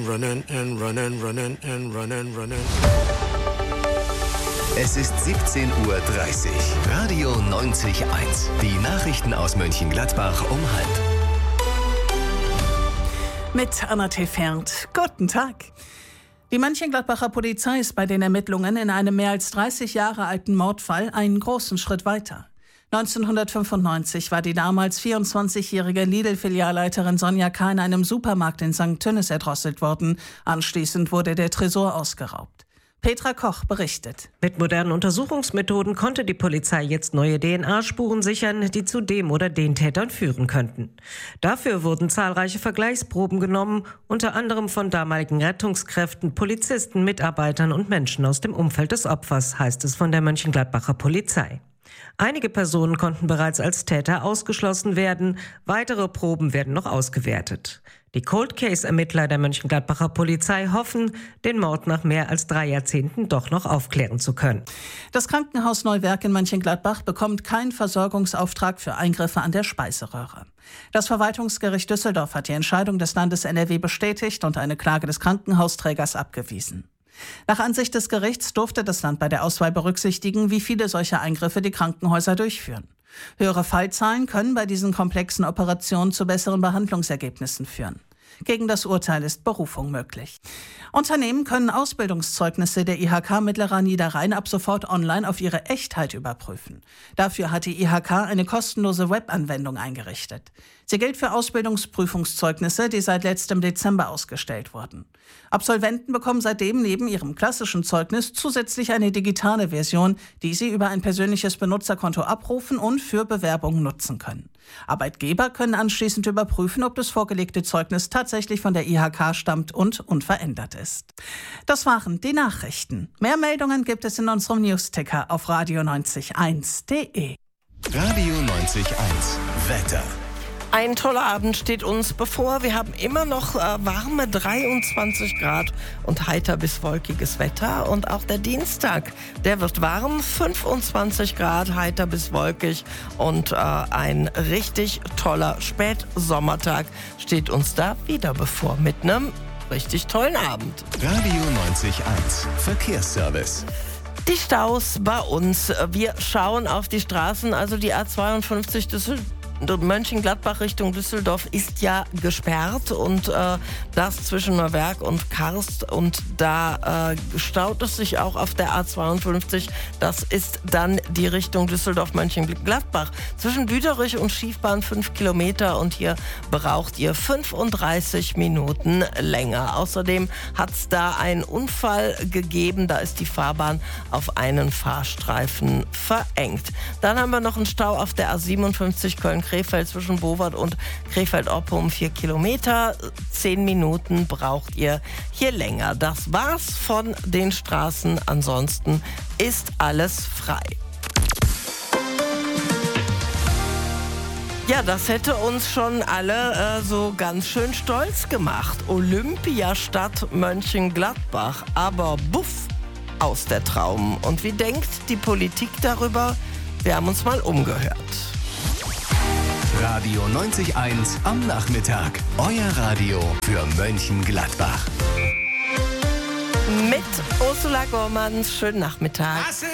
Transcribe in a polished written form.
Running and running, running and running, running. Es ist 17:30 Uhr. Radio 90.1. Die Nachrichten aus Mönchengladbach um 12:30. Mit Anna Tefert. Guten Tag. Die Mönchengladbacher Polizei ist bei den Ermittlungen in einem mehr als 30 Jahre alten Mordfall einen großen Schritt weiter. 1995 war die damals 24-jährige Lidl-Filialleiterin Sonja K. in einem Supermarkt in St. Tönnes erdrosselt worden. Anschließend wurde der Tresor ausgeraubt. Petra Koch berichtet. Mit modernen Untersuchungsmethoden konnte die Polizei jetzt neue DNA-Spuren sichern, die zu dem oder den Tätern führen könnten. Dafür wurden zahlreiche Vergleichsproben genommen, unter anderem von damaligen Rettungskräften, Polizisten, Mitarbeitern und Menschen aus dem Umfeld des Opfers, heißt es von der Mönchengladbacher Polizei. Einige Personen konnten bereits als Täter ausgeschlossen werden, weitere Proben werden noch ausgewertet. Die Cold-Case-Ermittler der Mönchengladbacher Polizei hoffen, den Mord nach mehr als 3 Jahrzehnten doch noch aufklären zu können. Das Krankenhaus Neuwerk in Mönchengladbach bekommt keinen Versorgungsauftrag für Eingriffe an der Speiseröhre. Das Verwaltungsgericht Düsseldorf hat die Entscheidung des Landes NRW bestätigt und eine Klage des Krankenhausträgers abgewiesen. Nach Ansicht des Gerichts durfte das Land bei der Auswahl berücksichtigen, wie viele solcher Eingriffe die Krankenhäuser durchführen. Höhere Fallzahlen können bei diesen komplexen Operationen zu besseren Behandlungsergebnissen führen. Gegen das Urteil ist Berufung möglich. Unternehmen können Ausbildungszeugnisse der IHK Mittlerer Niederrhein ab sofort online auf ihre Echtheit überprüfen. Dafür hat die IHK eine kostenlose Webanwendung eingerichtet. Sie gilt für Ausbildungsprüfungszeugnisse, die seit letztem Dezember ausgestellt wurden. Absolventen bekommen seitdem neben ihrem klassischen Zeugnis zusätzlich eine digitale Version, die sie über ein persönliches Benutzerkonto abrufen und für Bewerbungen nutzen können. Arbeitgeber können anschließend überprüfen, ob das vorgelegte Zeugnis tatsächlich von der IHK stammt und unverändert ist. Das waren die Nachrichten. Mehr Meldungen gibt es in unserem Newsticker auf radio90.1.de. Radio 90.1. Wetter. Ein toller Abend steht uns bevor. Wir haben immer noch warme 23 Grad und heiter bis wolkiges Wetter. Und auch der Dienstag, der wird warm, 25 Grad, heiter bis wolkig. Und ein richtig toller Spätsommertag steht uns da wieder bevor mit einem richtig tollen Abend. Radio 90.1. Verkehrsservice. Die Staus bei uns. Wir schauen auf die Straßen, also die A52 Mönchengladbach Richtung Düsseldorf ist ja gesperrt und das zwischen Neuwerk und Karst und da staut es sich auch auf der A52. Das ist dann die Richtung Düsseldorf-Mönchengladbach. Zwischen Büderich und Schiefbahn 5 Kilometer und hier braucht ihr 35 Minuten länger. Außerdem hat es da einen Unfall gegeben, da ist die Fahrbahn auf einen Fahrstreifen verengt. Dann haben wir noch einen Stau auf der A57 Köln-Krefeld zwischen Bowart und Krefeld-Oppum 4 Kilometer. 10 Minuten braucht ihr hier länger. Das war's von den Straßen. Ansonsten ist alles frei. Ja, das hätte uns schon alle so ganz schön stolz gemacht. Olympiastadt Mönchengladbach. Aber buff, aus der Traum. Und wie denkt die Politik darüber? Wir haben uns mal umgehört. Radio 90.1 am Nachmittag. Euer Radio für Mönchengladbach. Mit Ursula Gormann. Schönen Nachmittag.